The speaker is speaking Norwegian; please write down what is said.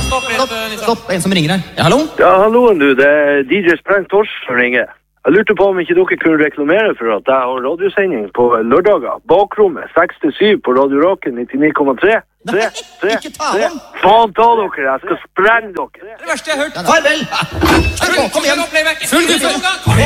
Stopp, en som ringer her. Ja, hallo? Ja, halloen du, det DJ Spreng Tors som ringer. Jeg lurte på om ikke dere kunne reklamere for at jeg har radiosending på lørdager. Bakrommet, 6-7 på Radio Rocken 99,3. Nei, ikke ta om! Faen ta dere, jeg skal sprenge dere. Det verste jeg har hørt. Farvel! Kom igjen! Full gutt!